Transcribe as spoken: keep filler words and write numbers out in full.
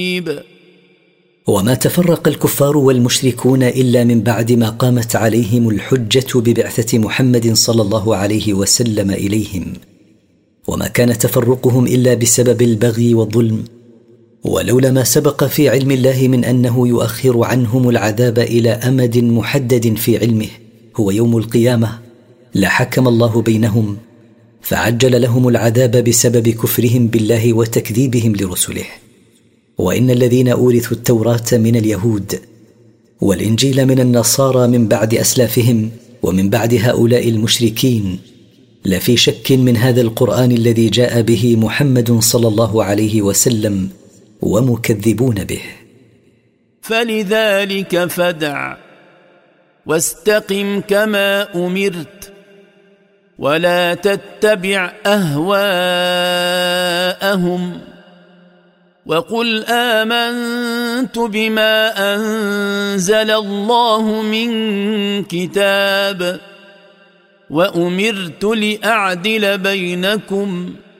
وما تفرق الكفار والمشركون إلا من بعد ما قامت عليهم الحجة ببعثة محمد صلى الله عليه وسلم إليهم، وما كان تفرقهم إلا بسبب البغي والظلم، ولولا ما سبق في علم الله من أنه يؤخر عنهم العذاب إلى أمد محدد في علمه هو يوم القيامة لحكم الله بينهم، فعجل لهم العذاب بسبب كفرهم بالله وتكذيبهم لرسله. وإن الذين أورثوا التوراة من اليهود والإنجيل من النصارى من بعد أسلافهم ومن بعد هؤلاء المشركين لفي شك من هذا القرآن الذي جاء به محمد صلى الله عليه وسلم ومكذبون به. فلذلك فادع واستقم كما أمرت ولا تتبع أهواءهم وقل آمنت بما أنزل الله من كتاب وأمرت لأعدل بينكم